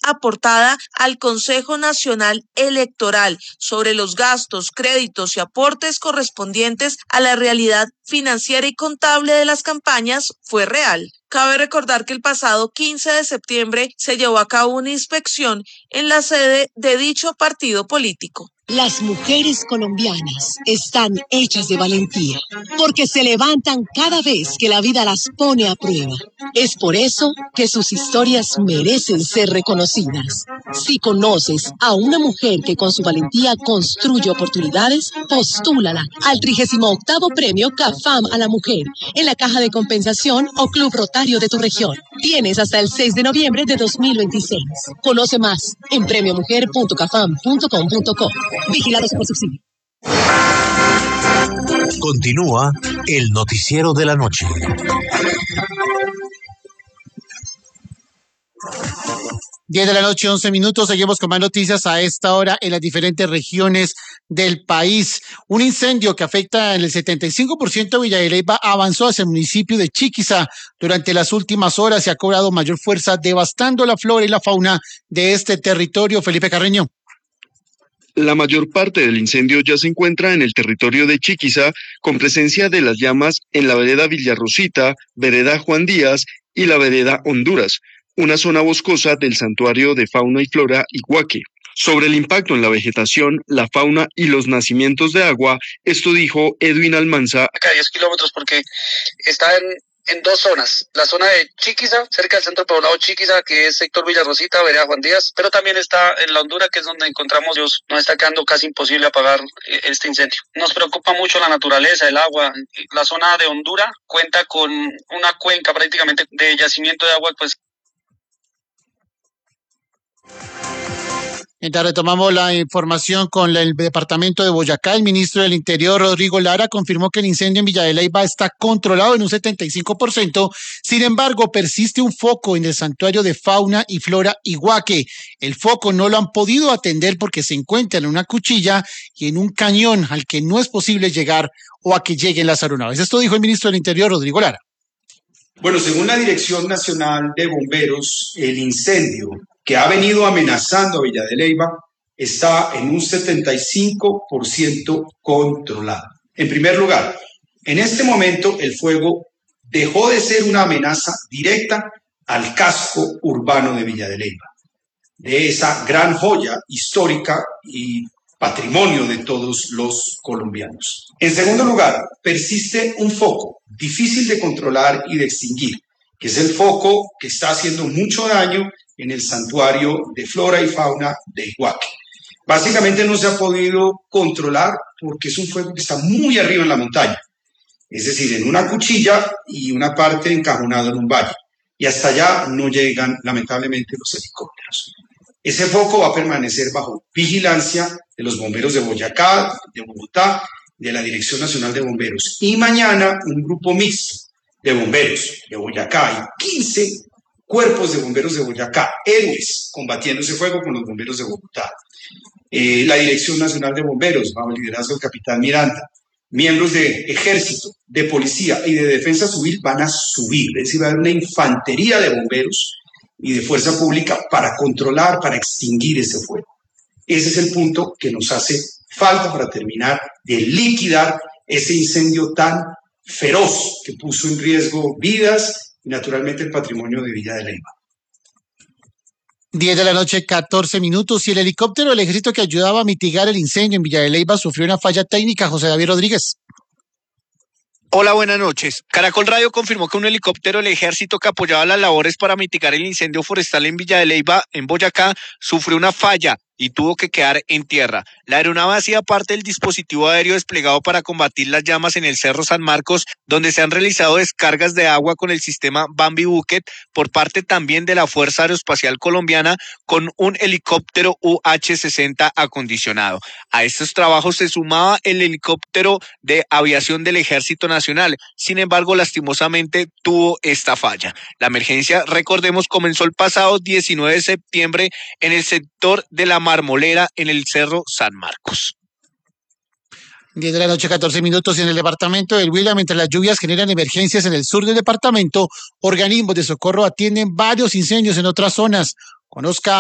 aportada al Consejo Nacional Electoral sobre los gastos, créditos y aportes correspondientes a la realidad financiera y contable de las campañas fue real. Cabe recordar que el pasado 15 de septiembre se llevó a cabo una inspección en la sede de dicho partido político. Las mujeres colombianas están hechas de valentía, porque se levantan cada vez que la vida las pone a prueba. Es por eso que sus historias merecen ser reconocidas. Si conoces a una mujer que con su valentía construye oportunidades, postúlala al 38º Premio CAFAM a la Mujer, en la Caja de Compensación o Club Rotario de tu región. Tienes hasta el 6 de noviembre de 2026. Conoce más en premiomujer.cafam.com.co. Vigilado Supersubsidio. Continúa el noticiero de la noche. 10 de la noche, 11 minutos. Seguimos con más noticias a esta hora en las diferentes regiones del país. Un incendio que afecta en el 75% de Villa de Leyva avanzó hacia el municipio de Chiquiza durante las últimas horas y ha cobrado mayor fuerza, devastando la flora y la fauna de este territorio. Felipe Carreño. La mayor parte del incendio ya se encuentra en el territorio de Chiquiza, con presencia de las llamas en la vereda Villarrosita, vereda Juan Díaz y la vereda Honduras, una zona boscosa del santuario de fauna y flora Iguaque. Sobre el impacto en la vegetación, la fauna y los nacimientos de agua, esto dijo Edwin Almanza. Acá 10 kilómetros porque está en dos zonas, la zona de Chiquiza, cerca del centro poblado Chiquiza, que es sector Villarrosita, vereda Juan Díaz, pero también está en la Hondura, que es donde encontramos, nos está quedando casi imposible apagar este incendio. Nos preocupa mucho la naturaleza, el agua. La zona de Hondura cuenta con una cuenca prácticamente de yacimiento de agua, pues. Mientras retomamos la información con el departamento de Boyacá, el ministro del Interior, Rodrigo Lara, confirmó que el incendio en Villa de Leyva está controlado en un 75%. Sin embargo, persiste un foco en el santuario de fauna y flora Iguaque. El foco no lo han podido atender porque se encuentra en una cuchilla y en un cañón al que no es posible llegar o a que lleguen las aeronaves. Esto dijo el ministro del Interior, Rodrigo Lara. Bueno, según la Dirección Nacional de Bomberos, el incendio que ha venido amenazando a Villa de Leyva está en un 75% controlado. En primer lugar, en este momento el fuego dejó de ser una amenaza directa al casco urbano de Villa de Leyva, de esa gran joya histórica y patrimonio de todos los colombianos. En segundo lugar, persiste un foco difícil de controlar y de extinguir, que es el foco que está haciendo mucho daño en el santuario de flora y fauna de Iguaque. Básicamente no se ha podido controlar porque es un fuego que está muy arriba en la montaña, es decir, en una cuchilla y una parte encajonada en un valle, y hasta allá no llegan lamentablemente los helicópteros. Ese foco va a permanecer bajo vigilancia de los bomberos de Boyacá, de Bogotá, de la Dirección Nacional de Bomberos, y mañana un grupo mixto de bomberos de Boyacá y 15 cuerpos de bomberos de Boyacá, héroes, combatiendo ese fuego con los bomberos de Bogotá. La Dirección Nacional de Bomberos, bajo el liderazgo del capitán Miranda, miembros de ejército, de policía y de defensa civil van a subir, es decir, va a haber una infantería de bomberos y de fuerza pública para controlar, para extinguir ese fuego. Ese es el punto que nos hace falta para terminar de liquidar ese incendio tan feroz que puso en riesgo vidas y naturalmente el patrimonio de Villa de Leyva. 10 de la noche, 14 minutos, y el helicóptero del ejército que ayudaba a mitigar el incendio en Villa de Leyva sufrió una falla técnica. José David Rodríguez. Hola, buenas noches. Caracol Radio confirmó que un helicóptero del ejército que apoyaba las labores para mitigar el incendio forestal en Villa de Leyva, en Boyacá, sufrió una falla y tuvo que quedar en tierra. La aeronave hacía parte del dispositivo aéreo desplegado para combatir las llamas en el Cerro San Marcos, donde se han realizado descargas de agua con el sistema Bambi Bucket por parte también de la Fuerza Aeroespacial Colombiana con un helicóptero UH-60 acondicionado. A estos trabajos se sumaba el helicóptero de aviación del Ejército Nacional. Sin embargo, lastimosamente tuvo esta falla. La emergencia, recordemos, comenzó el pasado 19 de septiembre en el sector de la Marmolera en el Cerro San Marcos. 10 de la noche, 14 minutos, y en el departamento del Huila, mientras las lluvias generan emergencias en el sur del departamento, organismos de socorro atienden varios incendios en otras zonas. Conozca